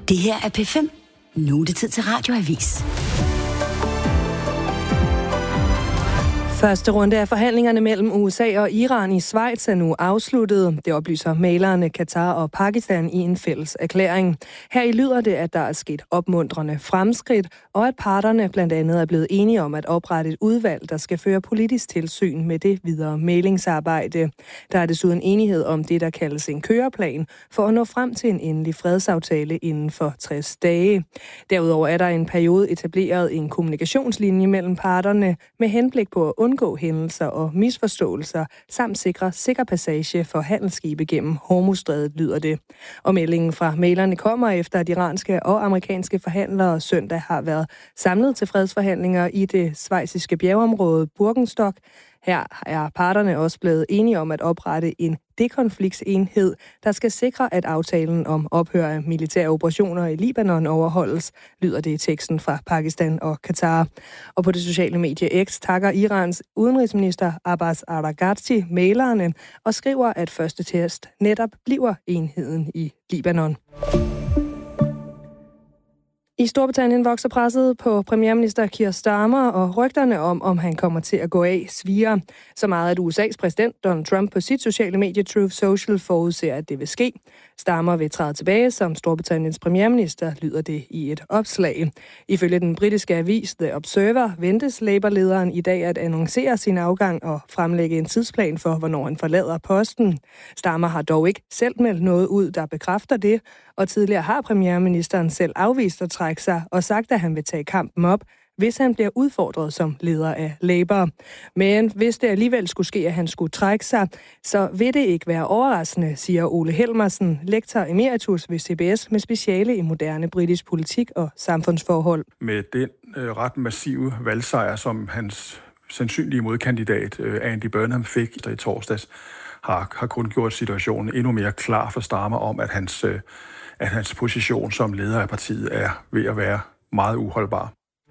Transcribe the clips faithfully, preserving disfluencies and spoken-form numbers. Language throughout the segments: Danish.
Det her er P fem. Nu er det tid til Radioavis. Første runde af forhandlingerne mellem U S A og Iran i Schweiz er nu afsluttet. Det oplyser malerne Katar og Pakistan i en fælles erklæring. Heri lyder det, at der er sket opmuntrende fremskridt, og at parterne blandt andet er blevet enige om at oprette et udvalg, der skal føre politisk tilsyn med det videre mæglingsarbejde. Der er desuden enighed om det, der kaldes en køreplan, for at nå frem til en endelig fredsaftale inden for tres dage. Derudover er der en periode etableret en kommunikationslinje mellem parterne med henblik på at undgå hændelser og misforståelser, samt sikre sikker passage for handelsskibe gennem Hormuzstrædet, lyder det. Og meldingen fra mælerne kommer efter, at iranske og amerikanske forhandlere søndag har været samlet til fredsforhandlinger i det schweiziske bjergeområde Burgenstock. Her er parterne også blevet enige om at oprette en dekonfliktsenhed, der skal sikre, at aftalen om ophør af militære operationer i Libanon overholdes, lyder det i teksten fra Pakistan og Katar. Og på det sociale medie X takker Irans udenrigsminister Abbas Araghchi mælerne og skriver, at første test netop bliver enheden i Libanon. I Storbritannien vokser presset på premierminister Keir Starmer, og rygterne om, om han kommer til at gå af, sviger. Så meget, at U S A's præsident Donald Trump på sit sociale medie Truth Social forudser, at det vil ske. Starmer vil træde tilbage som Storbritanniens premierminister, lyder det i et opslag. Ifølge den britiske avis The Observer ventes Labour-lederen i dag at annoncere sin afgang og fremlægge en tidsplan for, hvornår han forlader posten. Starmer har dog ikke selv meldt noget ud, der bekræfter det, og tidligere har premierministeren selv afvist at trække sig og sagt, at han vil tage kampen op, hvis han bliver udfordret som leder af Labour. Men hvis det alligevel skulle ske, at han skulle trække sig, så vil det ikke være overraskende, siger Ole Helmersen, lektor emeritus ved C B S med speciale i moderne britisk politik og samfundsforhold. Med den øh, ret massive valgsejr, som hans sandsynlige modkandidat øh, Andy Burnham fik i torsdags, har, har kun gjort situationen endnu mere klar for Starmer om, at hans, øh, at hans position som leder af partiet er ved at være meget uholdbar.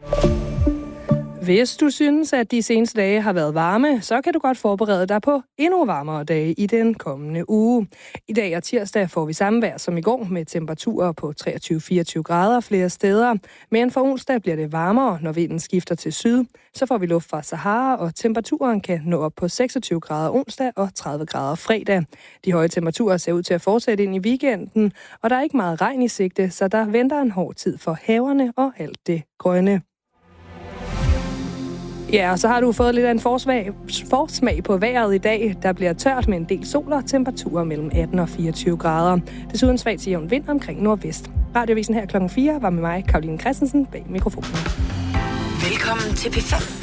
Hvis du synes, at de seneste dage har været varme, så kan du godt forberede dig på endnu varmere dage i den kommende uge. I dag og tirsdag får vi samme vejr som i går med temperaturer på treogtyve til fireogtyve grader flere steder. Men for onsdag bliver det varmere, når vinden skifter til syd. Så får vi luft fra Sahara, og temperaturen kan nå op på seksogtyve grader onsdag og tredive grader fredag. De høje temperaturer ser ud til at fortsætte ind i weekenden, og der er ikke meget regn i sigte, så der venter en hård tid for haverne og alt det grønne. Ja, og så har du fået lidt af en forsmag, forsmag på vejret i dag. Der bliver tørt med en del sol og temperaturer mellem atten og fireogtyve grader. Desuden svag til jævn vind omkring nordvest. Radiovisen her klokken fire var med mig, Karoline Christensen, bag mikrofonen. Velkommen til P fem.